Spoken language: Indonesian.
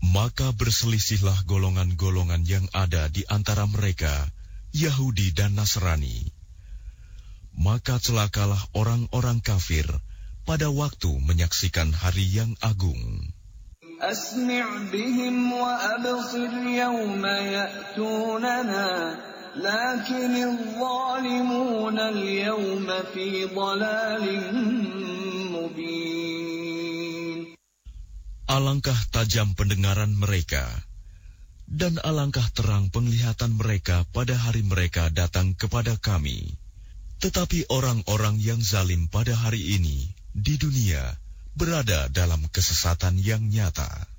Maka berselisihlah golongan-golongan yang ada di antara mereka, Yahudi dan Nasrani. Maka celakalah orang-orang kafir pada waktu menyaksikan hari yang agung. Asmi' bihim wa absir yawma ya'tunana, lakinil zalimuna al-yawma fi dhalalin mubin. Alangkah tajam pendengaran mereka, dan alangkah terang penglihatan mereka pada hari mereka datang kepada kami. Tetapi orang-orang yang zalim pada hari ini, di dunia, berada dalam kesesatan yang nyata.